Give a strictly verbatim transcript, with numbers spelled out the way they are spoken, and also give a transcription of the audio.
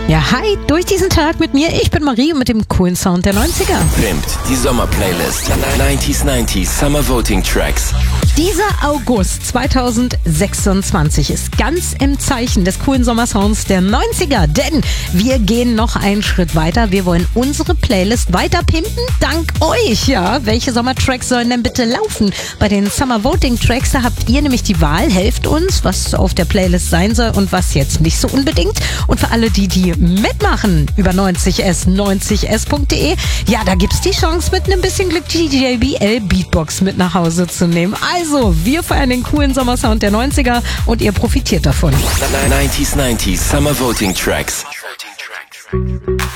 Ja, hi, durch diesen Tag mit mir. Ich bin Marie mit dem coolen Sound der neunziger. Pimpt, die Sommerplaylist. neunziger neunzig Summer Voting Tracks. Dieser August zweitausendsechsundzwanzig ist ganz im Zeichen des coolen Sommersounds der neunziger, denn wir gehen noch einen Schritt weiter. Wir wollen unsere Playlist weiter pimpen, dank euch. Ja, welche Sommertracks sollen denn bitte laufen? Bei den Summer Voting Tracks, da habt ihr nämlich die Wahl. Helft uns, was auf der Playlist sein soll und was jetzt nicht so unbedingt. Und für alle, die die mitmachen, über neunzig s, neunzig s punkt de, ja, da gibt's die Chance, mit einem bisschen Glück die J B L Beatbox mit nach Hause zu nehmen. Also, wir feiern den coolen Sommersound der neunziger und ihr profitiert davon. neunziger neunzig Summer Voting Tracks.